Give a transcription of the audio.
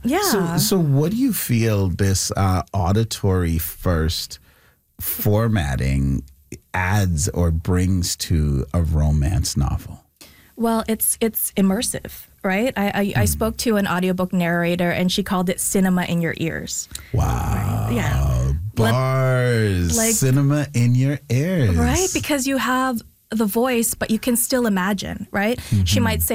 Yeah. So what do you feel this auditory first formatting adds or brings to a romance novel? Well, it's immersive, right? I spoke to an audiobook narrator, and she called it cinema in your ears. Wow. Right? Yeah. Bars. Cinema in your ears. Right? Because you have the voice, but you can still imagine, right? She might say,